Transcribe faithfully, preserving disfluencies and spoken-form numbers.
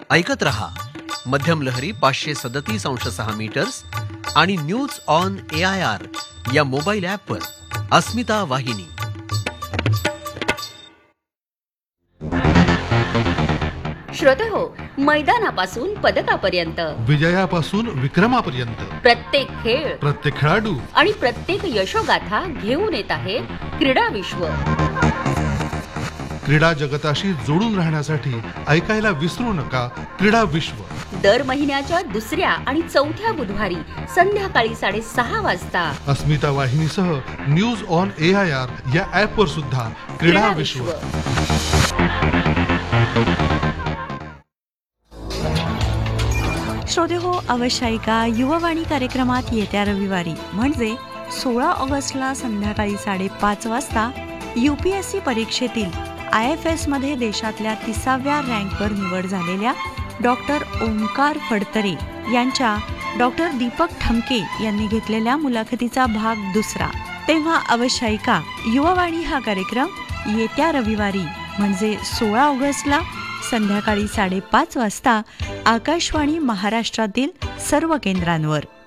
ऐकत रहा मध्यम लहरी पाचशे सदतीस अंश सहा मीटर्स आणि news on A I R या मोबाईल ॲपवर. अस्मिता वाहिनी. श्रोते हो, मैदानापासून पदकापर्यंत, विजयापासून विक्रमापर्यंत प्रत्येक खेळ, प्रत्येक खेळाडू आणि प्रत्येक यशोगाथा घेऊन येत आहे क्रीडा विश्व. क्रीडा जगताशी जोडून राहण्यासाठी ऐकायला विसरू नका क्रीडा विश्व. दर महिन्याच्या दुसऱ्या आणि चौथ्या बुधवारी संध्याकाळी साडेसहा वाजता अस्मिता वाहिनीसह news on A I R या ऍप वर सुद्धा क्रीडा विश्व. श्रोते हो, अवश्यायिका युववाणी कार्यक्रमात येत्या रविवारी म्हणजे सोळा ऑगस्टला संध्याकाळी साडेपाच वाजता यूपीएससी परीक्षेतील आय एफ एस मध्ये देशातल्या तिसाव्या रँकवर निवड झालेल्या डॉक्टर ओंकार फडतरे यांच्या डॉक्टर दीपक ठमके यांनी घेतलेल्या मुलाखतीचा भाग दुसरा. तेव्हा अवश्यायिका युववाणी हा कार्यक्रम येत्या रविवारी म्हणजे सोळा ऑगस्टला संध्याकाळी साडेपाच वाजता आकाशवाणी महाराष्ट्रातील सर्व केंद्रांवर.